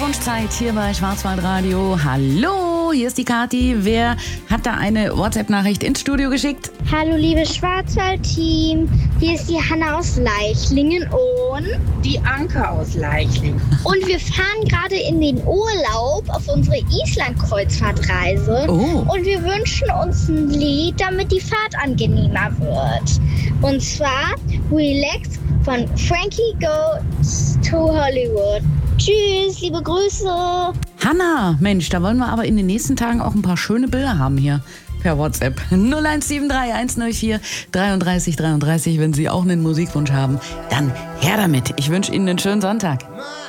Musikwunschzeit hier bei Schwarzwaldradio. Hallo, hier ist die Kathi. Wer hat da eine WhatsApp-Nachricht ins Studio geschickt? Hallo liebes Schwarzwald-Team, hier ist die Hanna aus Leichlingen und die Anke aus Leichlingen. Und wir fahren gerade in den Urlaub auf unsere Island-Kreuzfahrtreise. Und wir wünschen uns ein Lied, damit die Fahrt angenehmer wird. Und zwar Relax von Frankie Goes to Hollywood. Tschüss, liebe Grüße. Hanna, Mensch, da wollen wir aber in den nächsten Tagen auch ein paar schöne Bilder haben hier per WhatsApp. 0173 104 33 33, wenn Sie auch einen Musikwunsch haben, dann her damit. Ich wünsche Ihnen einen schönen Sonntag.